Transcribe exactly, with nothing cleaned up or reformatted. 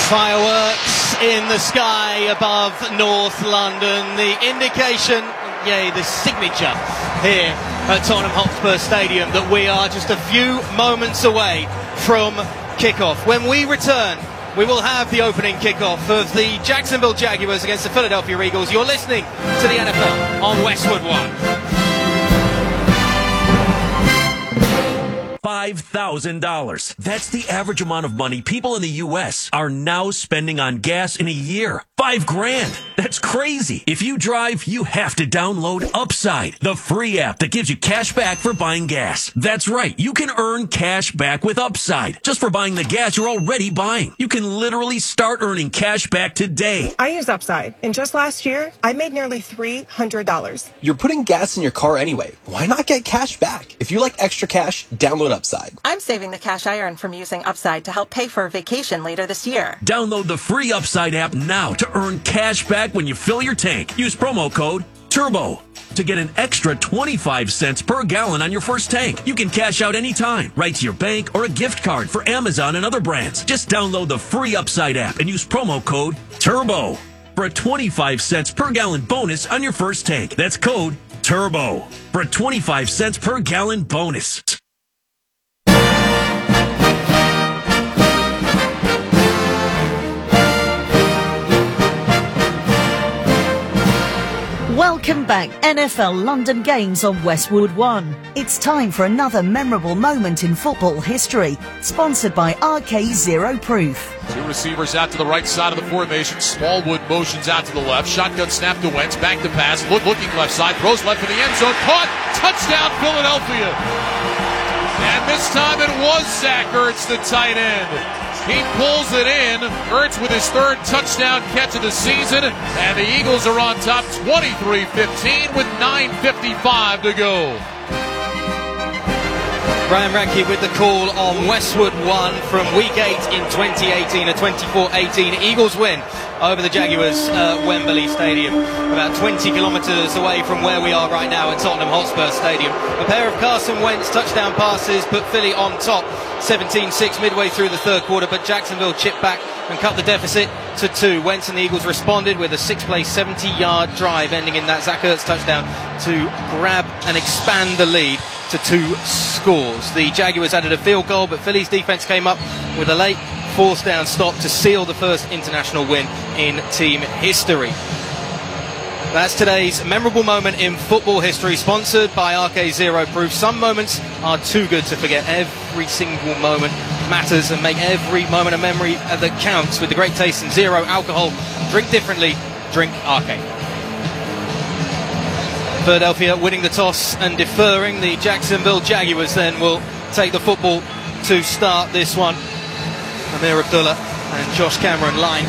Fireworks in the sky above North London. The indication, yay, the signature here at Tottenham Hotspur Stadium that we are just a few moments away from kickoff. When we return, we will have the opening kickoff of the Jacksonville Jaguars against the Philadelphia Eagles. You're listening to the N F L on Westwood One. five thousand dollars. That's the average amount of money people in the U S are now spending on gas in a year. Five grand. That's crazy. If you drive, you have to download Upside, the free app that gives you cash back for buying gas. That's right. You can earn cash back with Upside just for buying the gas you're already buying. You can literally start earning cash back today. I use Upside, and just last year, I made nearly three hundred dollars. You're putting gas in your car anyway. Why not get cash back? If you like extra cash, download Upside. I'm saving the cash I earn from using Upside to help pay for a vacation later this year. Download the free Upside app now to earn cash back when you fill your tank. Use promo code TURBO to get an extra twenty-five cents per gallon on your first tank. You can cash out anytime, right to your bank or a gift card for Amazon and other brands. Just download the free Upside app and use promo code TURBO for a twenty-five cents per gallon bonus on your first tank. That's code TURBO for a twenty-five cents per gallon bonus. Welcome back, N F L London Games on Westwood One. It's time for another memorable moment in football history, sponsored by R K Zero Proof. Two receivers out to the right side of the formation. Smallwood motions out to the left. Shotgun snap to Wentz. Back to pass. Look, looking left side. Throws left for the end zone. Caught. Touchdown, Philadelphia. And this time it was Zach Ertz, the tight end. He pulls it in. Ertz with his third touchdown catch of the season. And the Eagles are on top twenty-three fifteen with nine fifty-five to go. Brian Radke with the call on Westwood One from Week eight in twenty eighteen, a twenty-four eighteen Eagles win over the Jaguars at Wembley Stadium, about twenty kilometres away from where we are right now at Tottenham Hotspur Stadium. A pair of Carson Wentz touchdown passes put Philly on top, seventeen six midway through the third quarter, but Jacksonville chipped back and cut the deficit to two. Wentz and the Eagles responded with a six-play, seventy-yard drive, ending in that Zach Ertz touchdown to grab and expand the lead to two scores. The Jaguars added a field goal, but Philly's defense came up with a late fourth down stop to seal the first international win in team history. That's today's memorable moment in football history, sponsored by R K Zero Proof. Some moments are too good to forget. Every single moment matters, and make every moment a memory that counts with the great taste and zero alcohol. Drink differently. Drink R K. Philadelphia winning the toss and deferring. The Jacksonville Jaguars then will take the football to start this one. Amir Abdullah and Josh Cameron lined